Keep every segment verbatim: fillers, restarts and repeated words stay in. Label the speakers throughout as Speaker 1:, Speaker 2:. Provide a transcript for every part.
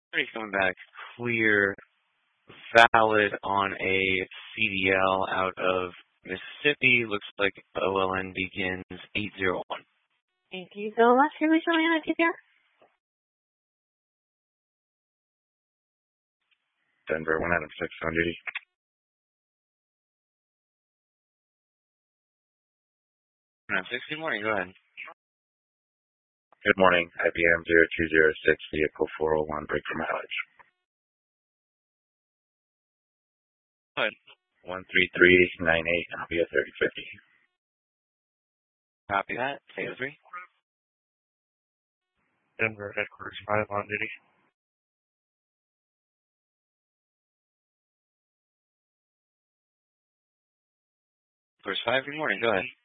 Speaker 1: Pretty coming back clear, valid on a C D L out of Mississippi. Looks like O L N begins eight zero one.
Speaker 2: Thank you so much. Can we show me on a T P R?
Speaker 3: Denver, one Adam six on duty.
Speaker 1: one Adam six, good morning, go ahead.
Speaker 3: Good morning, I B M zero two zero six, vehicle four oh one, brake for mileage.
Speaker 1: Go ahead.
Speaker 3: one three three nine eight, I'll be at thirty fifty.
Speaker 1: Copy that, eight oh three.
Speaker 4: Denver, headquarters five on duty.
Speaker 1: First five, good morning, go ahead.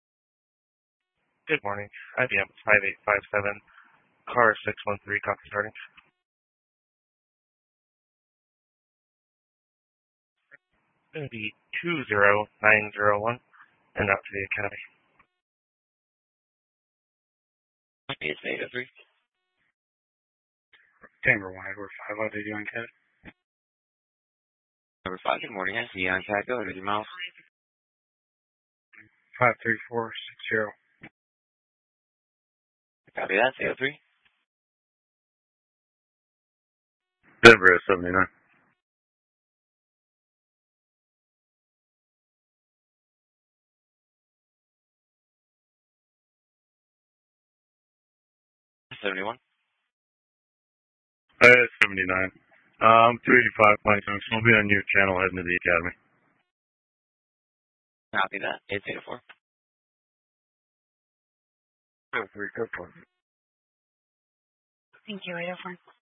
Speaker 4: Good morning, I B M five eight five seven, car six one three, copy starting. Going to be two zero nine zero one, and out to the academy.
Speaker 1: It's eight oh three.
Speaker 5: Denver, one Edward five on duty on cat.
Speaker 1: Number five, good morning, I see you on cat, go ahead with your mouse.
Speaker 5: five three four six zero.
Speaker 1: Copy that, eight oh three.
Speaker 3: Denver, seventy-nine.
Speaker 1: seventy-one.
Speaker 3: Uh, seventy-nine. Um, two eighty-five, Plank Junction. We'll be on your channel heading to the academy.
Speaker 1: Copy that, it's eight oh four.
Speaker 3: oh three, go for it.
Speaker 2: Thank you, eight oh four.